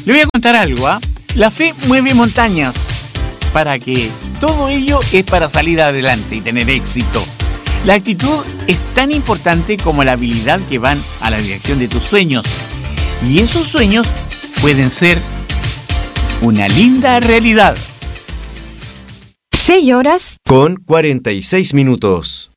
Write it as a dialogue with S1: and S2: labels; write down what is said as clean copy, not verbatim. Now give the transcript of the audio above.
S1: Le voy a contar algo, ¿ah? La fe mueve montañas. ¿Para qué? Todo ello es para salir adelante y tener éxito. La actitud es tan importante como la habilidad que van a la dirección de tus sueños. Y esos sueños pueden ser una linda realidad.
S2: 6 horas
S3: con 46 minutos.